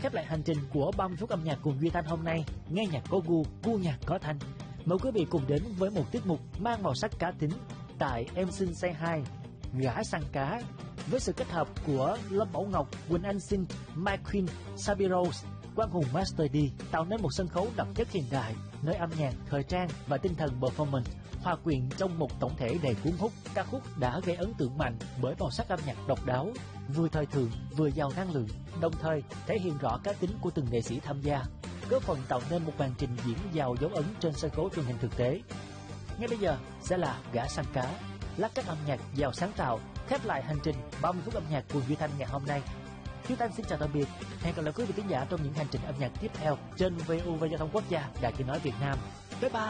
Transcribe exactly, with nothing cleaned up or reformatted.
khép lại hành trình của ba mươi phút âm nhạc cùng Duy Thanh hôm nay. Nghe nhạc có gu, gu nhạc có thanh. Mời quý vị cùng đến với một tiết mục mang màu sắc cá tính tại Em Xin Say Hi, Gã Săn Cá, với sự kết hợp của Lâm Bảo Ngọc, Quỳnh Anh Sinh, Mike Queen, Sabi Rose, Quang Hùng Master D, tạo nên một sân khấu đậm chất hiện đại, nơi âm nhạc, thời trang và tinh thần performance hòa quyện trong một tổng thể đầy cuốn hút. Ca khúc đã gây ấn tượng mạnh bởi màu sắc âm nhạc độc đáo, vừa thời thượng vừa giàu năng lượng, đồng thời thể hiện rõ cá tính của từng nghệ sĩ tham gia, góp phần tạo nên một màn trình diễn giàu dấu ấn trên sân khấu truyền hình thực tế. Ngay bây giờ sẽ là Gã Săn Cá, lát cắt âm nhạc giàu sáng tạo, khép lại hành trình ba mươi phút âm nhạc cùng Duy Thanh ngày hôm nay. Duy Thanh xin chào tạm biệt, hẹn gặp lại quý vị khán giả trong những hành trình âm nhạc tiếp theo trên vê o vê Giao thông Quốc gia, Đài Tiếng nói Việt Nam. Bye bye.